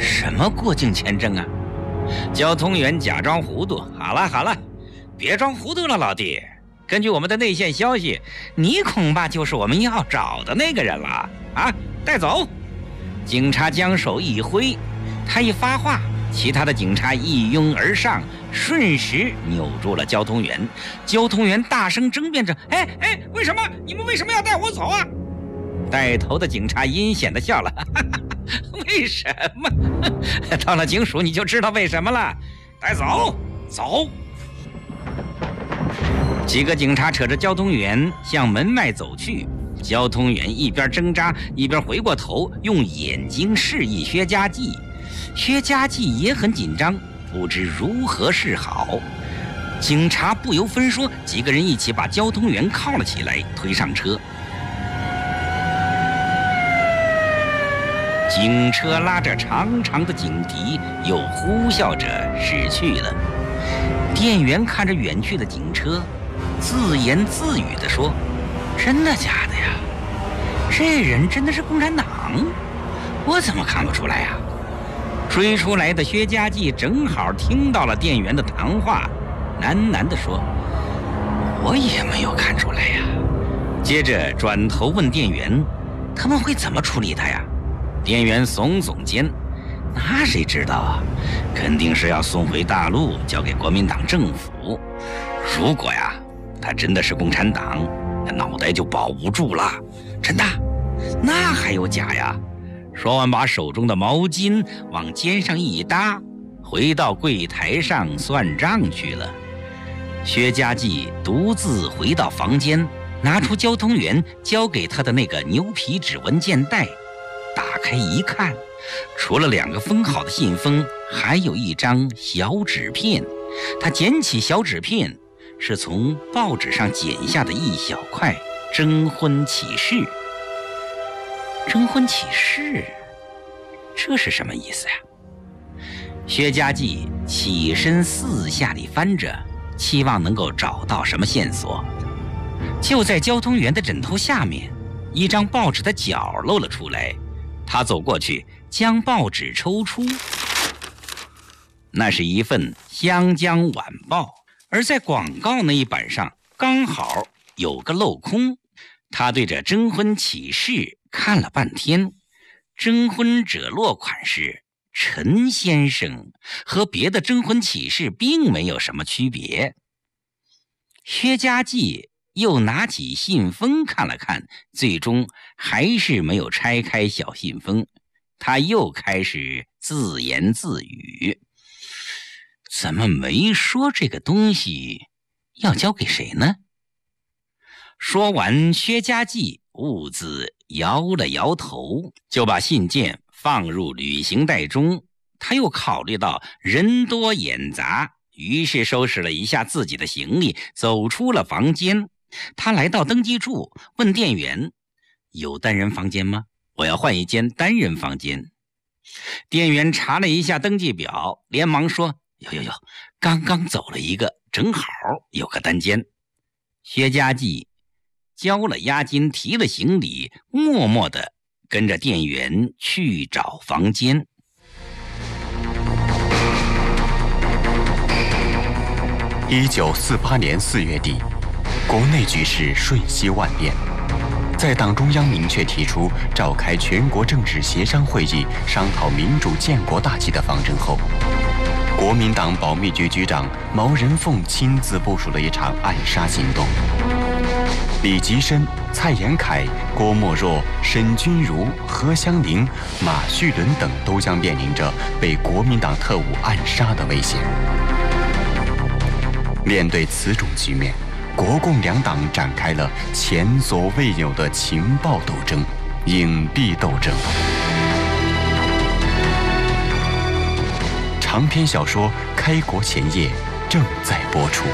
什么过境签证啊？交通员假装糊涂。好了，别装糊涂了，老弟。根据我们的内线消息，你恐怕就是我们要找的那个人了啊！带走！警察将手一挥，他一发话，其他的警察一拥而上，瞬时扭住了交通员。交通员大声争辩着：“哎，为什么？你们为什么要带我走啊？”带头的警察阴险地笑了：“哈哈，为什么？到了警署你就知道为什么了。带走，走！”几个警察扯着交通员向门外走去。交通员一边挣扎一边回过头，用眼睛示意薛家记。薛家记也很紧张，不知如何是好。警察不由分说，几个人一起把交通员铐了起来，推上车。警车拉着长长的警笛，又呼啸着驶去了。店员看着远去的警车，自言自语地说：“真的假的呀？这人真的是共产党？我怎么看不出来呀？”追出来的薛家记正好听到了店员的谈话，喃喃地说：“我也没有看出来呀。”接着转头问店员：“他们会怎么处理他呀？”店员耸耸肩：“那谁知道啊？肯定是要送回大陆，交给国民党政府。如果呀，他真的是共产党，那脑袋就保不住了。真的？那还有假呀？”说完，把手中的毛巾往肩上一搭，回到柜台上算账去了。薛家记独自回到房间，拿出交通员交给他的那个牛皮纸文件袋，打开一看，除了2个封好的信封，还有一张小纸片。他捡起小纸片，是从报纸上剪下的一小块征婚启事。征婚启事，这是什么意思呀？薛家记起身四下里翻着，期望能够找到什么线索。就在交通员的枕头下面，一张报纸的角露了出来。他走过去，将报纸抽出，那是一份《湘江晚报》，而在广告那一版上刚好有个镂空。他对着征婚启事看了半天，征婚者落款是陈先生，和别的征婚启事并没有什么区别。薛家记又拿起信封看了看，最终还是没有拆开小信封。他又开始自言自语：怎么没说这个东西要交给谁呢？说完，薛家记兀自摇了摇头，就把信件放入旅行袋中。他又考虑到人多眼杂，于是收拾了一下自己的行李，走出了房间。他来到登记处，问店员：有单人房间吗？我要换一间单人房间。店员查了一下登记表，连忙说：有，刚刚走了一个，正好有个单间。薛家记交了押金，提了行李，默默地跟着店员去找房间。 1948年4月底，国内局势瞬息万变。在党中央明确提出召开全国政治协商会议，商讨民主建国大计的方针后，国民党保密局局长毛人凤亲自部署了一场暗杀行动。李吉深、蔡延闿、郭沫若、沈钧儒、何香凝、马叙伦等都将面临着被国民党特务暗杀的危险。面对此种局面，国共两党展开了前所未有的情报斗争、影帝斗争。长篇小说《开国前夜》正在播出。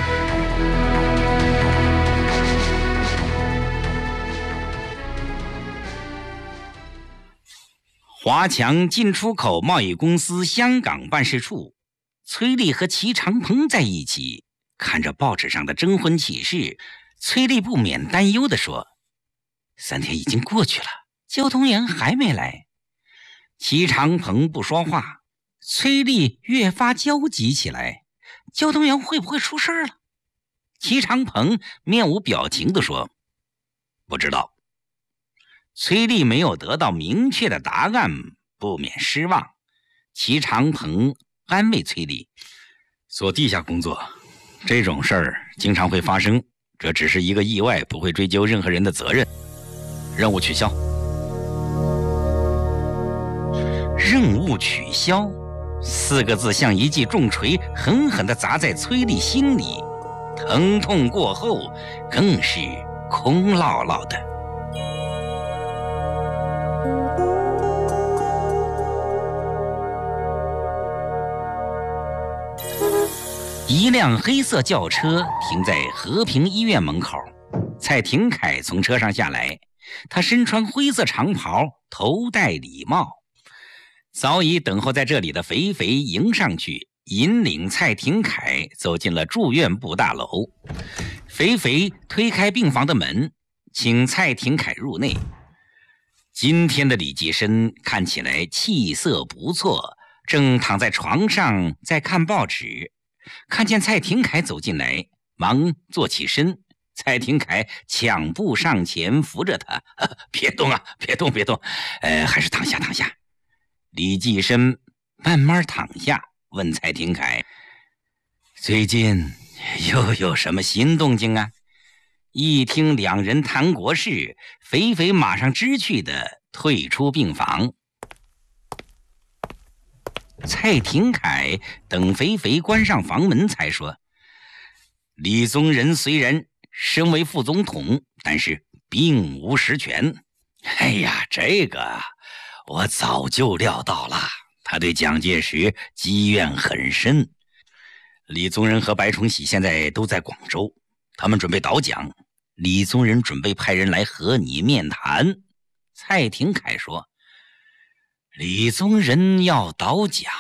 华强进出口贸易公司香港办事处，崔丽和齐长鹏在一起，看着报纸上的征婚启事，崔丽不免担忧地说：3天已经过去了，交通员还没来。 齐长鹏不说话，崔丽越发焦急起来。交通员会不会出事了？齐长鹏面无表情地说：“不知道。”崔丽没有得到明确的答案，不免失望。齐长鹏安慰崔丽：“做地下工作，这种事儿经常会发生，这只是一个意外，不会追究任何人的责任。任务取消。”任务取消4个字像一记重锤，狠狠地砸在崔丽心里，疼痛过后更是空落落的。一辆黑色轿车停在和平医院门口，蔡廷锴从车上下来，他身穿灰色长袍，头戴礼帽。早已等候在这里的肥肥迎上去，引领蔡廷锴走进了住院部大楼。肥肥推开病房的门，请蔡廷锴入内。今天的李济深看起来气色不错，正躺在床上在看报纸，看见蔡廷锴走进来，忙坐起身。蔡廷锴抢步上前扶着他：“别动啊，别动，还是躺下。”李济深慢慢躺下，问蔡廷锴：“最近又有什么新动静啊？”一听两人谈国事，肥肥马上知趣地退出病房。蔡廷锴等肥肥关上房门才说：“李宗仁虽然身为副总统，但是并无实权。哎呀，这个我早就料到了，他对蒋介石积怨很深。李宗仁和白崇禧现在都在广州，他们准备倒蒋，李宗仁准备派人来和你面谈。”蔡廷锴说：“李宗仁要倒蒋，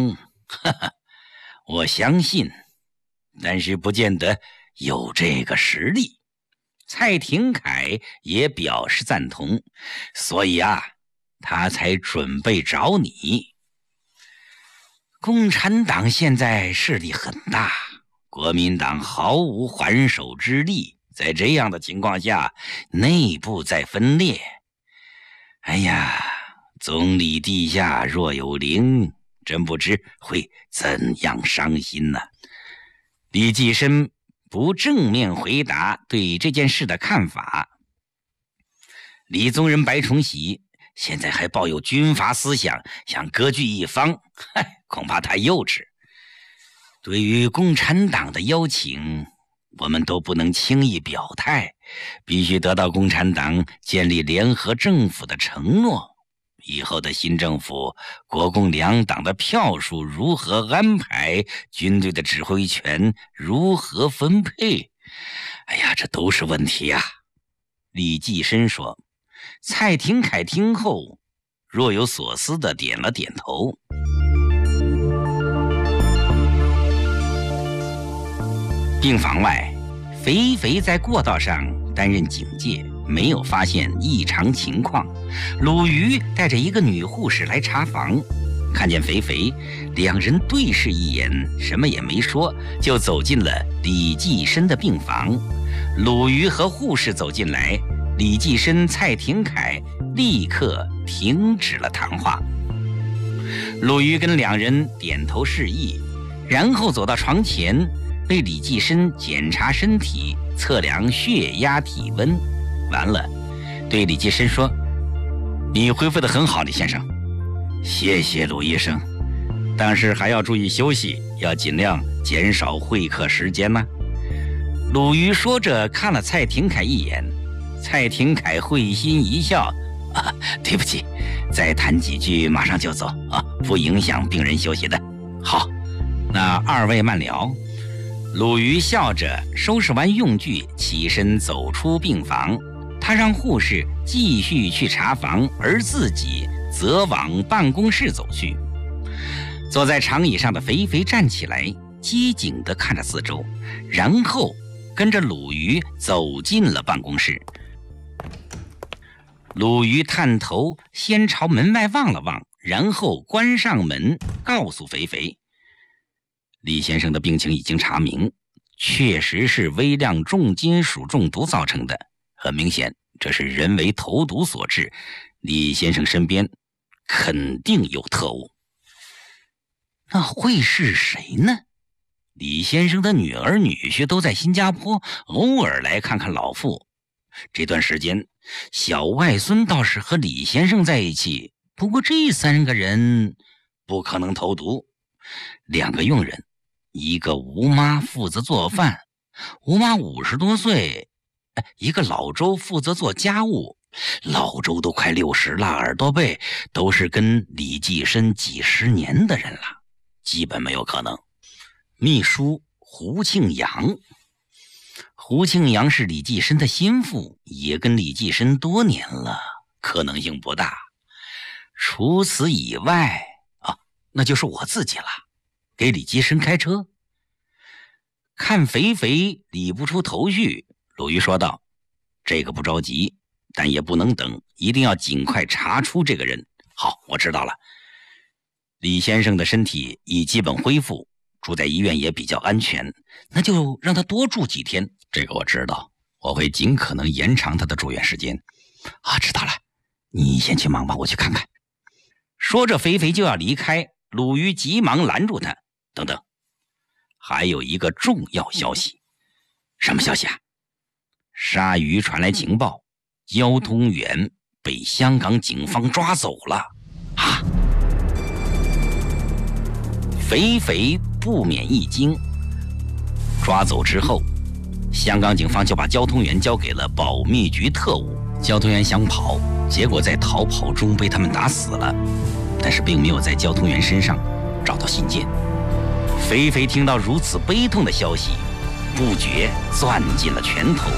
我相信，但是不见得有这个实力。”蔡廷锴也表示赞同，所以他才准备找你。共产党现在势力很大，国民党毫无还手之力，在这样的情况下，内部在分裂。哎呀，总理陛下若有灵，真不知会怎样伤心呢？李济深不正面回答对这件事的看法。李宗仁、白崇禧现在还抱有军阀思想，想割据一方，恐怕太幼稚。对于共产党的邀请，我们都不能轻易表态，必须得到共产党建立联合政府的承诺。以后的新政府，国共两党的票数如何安排，军队的指挥权如何分配，哎呀，这都是问题啊。李济深说。蔡廷锴听后若有所思地点了点头。病房外，肥肥在过道上担任警戒，没有发现异常情况。鲁豫带着一个女护士来查房，看见肥肥，两人对视一眼，什么也没说，就走进了李济深的病房。鲁豫和护士走进来，李济深、蔡廷锴立刻停止了谈话。鲁豫跟两人点头示意，然后走到床前，为李济深检查身体，测量血压、体温。完了，对李济深说：“你恢复得很好，李先生。”“谢谢鲁医生，但是还要注意休息，要尽量减少会客时间呢。”鲁豫说着看了蔡廷锴一眼。蔡廷锴会心一笑：“对不起，再谈几句马上就走不影响病人休息的。”“好，那二位慢聊。”鲁豫笑着收拾完用具，起身走出病房。他让护士继续去查房，而自己则往办公室走去。坐在长椅上的肥肥站起来，机警地看着四周，然后跟着鲁豫走进了办公室。鲁豫探头先朝门外望了望， 然后关上门，告诉肥肥，李先生的病情已经查明，确实是微量重金属中毒造成的，很明显这是人为投毒所致，李先生身边肯定有特务。那会是谁呢？李先生的女儿女婿都在新加坡，偶尔来看看老父。这段时间小外孙倒是和李先生在一起，不过这3个人不可能投毒。2个佣人，一个吴妈负责做饭，吴妈50多岁，一个老周负责做家务，老周都快60了，耳朵背都是跟李济深几十年的人了，基本没有可能。秘书胡庆阳，胡庆阳是李济深的心腹，也跟李济深多年了，可能性不大。除此以外那就是我自己了，给李济深开车。看肥肥理不出头绪，鲁豫说道，这个不着急，但也不能等，一定要尽快查出这个人。好，我知道了。李先生的身体已基本恢复，住在医院也比较安全，那就让他多住几天。这个我知道，我会尽可能延长他的住院时间。知道了，你先去忙吧，我去看看。说着肥肥就要离开，鲁豫急忙拦住他，等等，还有一个重要消息。什么消息啊？鲨鱼传来情报，交通员被香港警方抓走了。肥肥不免一惊。抓走之后，香港警方就把交通员交给了保密局特务。交通员想跑，结果在逃跑中被他们打死了，但是并没有在交通员身上找到信件。肥肥听到如此悲痛的消息，不觉攥紧了拳头。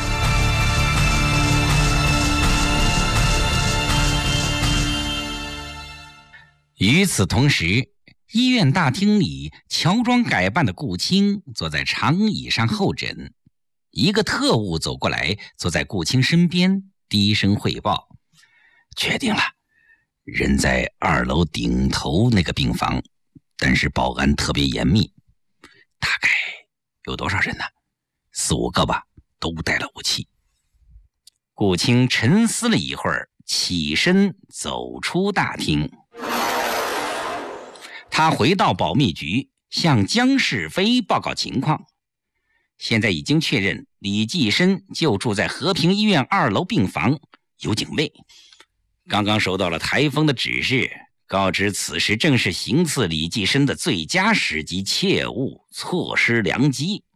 与此同时，医院大厅里乔装改扮的顾青坐在长椅上候诊，一个特务走过来，坐在顾青身边，低声汇报，确定了，人在2楼顶头那个病房，但是保安特别严密，大概有多少人呢？4、5个吧，都带了武器。顾青沉思了一会儿，起身走出大厅。他回到保密局，向江世飞报告情况。现在已经确认李济深就住在和平医院2楼病房，有警卫。刚刚收到了台风的指示，告知此时正是行刺李济深的最佳时机，切勿错失良机。